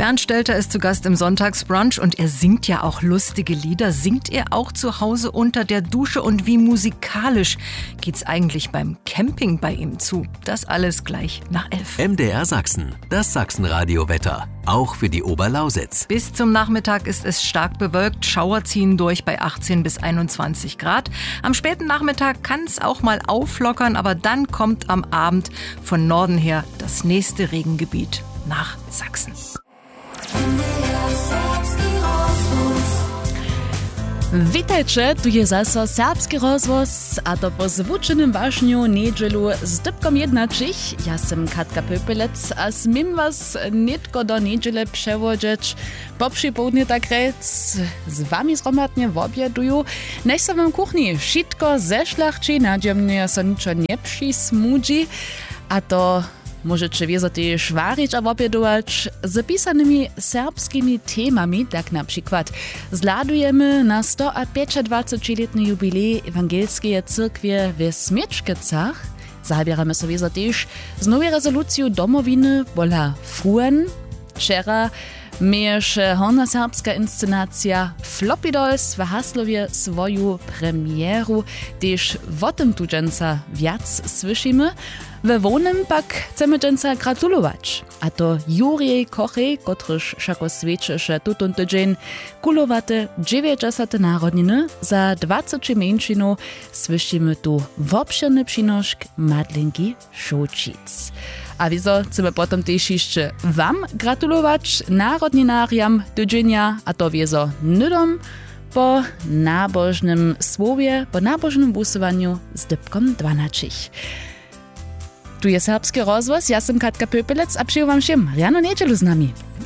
Bernd Stelter ist zu Gast im Sonntagsbrunch und er singt ja auch lustige Lieder. Singt er auch zu Hause unter der Dusche und wie musikalisch geht's eigentlich beim Camping bei ihm zu? Das alles gleich nach 11. MDR Sachsen, das Sachsenradio-Wetter. Auch für die Oberlausitz. Bis zum Nachmittag ist es stark bewölkt. Schauer ziehen durch bei 18 bis 21 Grad. Am späten Nachmittag kann es auch mal auflockern, aber dann kommt am Abend von Norden her das nächste Regengebiet nach Sachsen. Witajcie, tu je zase serbski rozvoz, a to po zwučenym wažnju nedželu z Dybkom jednačich. Ja sam Katka Pöpelec a smim was nitko do nedžele przewodzieć. Po przypołudniu tak rec z wami zromadnie w obieduju. Než sa wam kuchni šitko ze šlachči, nadziemnie so ničo nie přismudzi, a to możecie wiezo też warić a obiedować z pisanymi serbskimi temami, tak na przykład zladujemy na 125-letny jubilej Ewangelskiej Cyrkwie w Smiečkecach. Zabieramy sobie wiezo też z nowej rezolucją domowiny wola Fruen. Wczera miejesz horna serbska inscenacja Floppy Dolls w Haslowie swoją premieru, też w tym tu dżęca wiac słyszymy. We wonem pak chcemy dżęca gratulować. A to Jurij Kochej, kotryż szako świeczysze tutun tydzień kulowate 90. narodniny za 20 mężczyzn słyszymy tu wobszerny przynoszk Madlinki Šočic. A wieso chcemy potem też jeszcze wam gratulować narodninariam tydzienia, a to wiezo nydom po nabożnym słowie, po nabożnym głosowaniu z Dybkom 12. Tu je serbski rozvoz, ja sam Katka Pöpelec a przyjął wam się rano niedzielu z nami.